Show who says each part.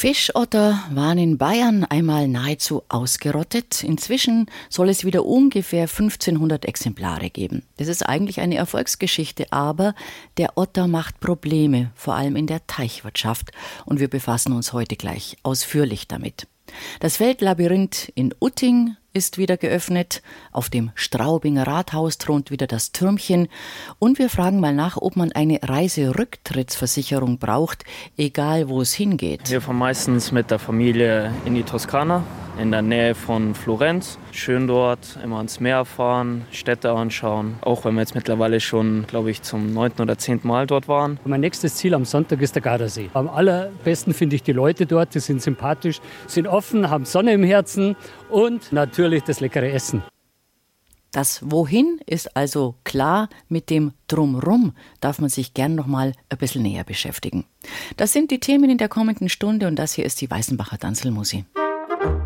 Speaker 1: Fischotter waren in Bayern einmal nahezu ausgerottet. Inzwischen soll es wieder ungefähr 1500 Exemplare geben. Das ist eigentlich eine Erfolgsgeschichte, aber der Otter macht Probleme, vor allem in der Teichwirtschaft. Und wir befassen uns heute gleich ausführlich damit. Das Feldlabyrinth in Utting ist wieder geöffnet. Auf dem Straubinger Rathaus thront wieder das Türmchen. Und wir fragen mal nach, ob man eine Reiserücktrittsversicherung braucht, egal wo es hingeht.
Speaker 2: Wir fahren meistens mit der Familie in die Toskana, in der Nähe von Florenz. Schön dort, immer ans Meer fahren, Städte anschauen. Auch wenn wir jetzt mittlerweile schon, glaube ich, zum 9. oder 10. Mal dort waren.
Speaker 3: Mein nächstes Ziel am Sonntag ist der Gardasee. Am allerbesten finde ich die Leute dort, die sind sympathisch, sind offen, haben Sonne im Herzen und natürlich das leckere Essen.
Speaker 1: Das Wohin ist also klar, mit dem Drumrum darf man sich gern noch mal ein bisschen näher beschäftigen. Das sind die Themen in der kommenden Stunde und das hier ist die Weißenbacher Danzelmusik.